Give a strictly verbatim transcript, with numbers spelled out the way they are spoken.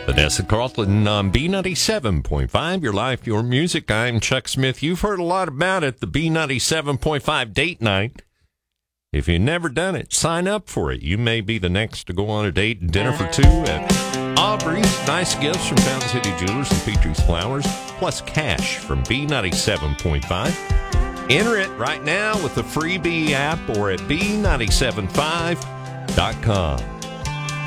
Vanessa Carlton on B ninety-seven point five, Your Life, Your Music. I'm Chuck Smith. You've heard a lot about it, the B ninety-seven point five date night. If you've never done it, sign up for it. You may be the next to go on a date and dinner for two at Aubrey's. Nice gifts from Fountain City Jewelers and Petrie's Flowers, plus cash from B ninety-seven point five. Enter it right now with the freebie app or at B nine seven five dot com.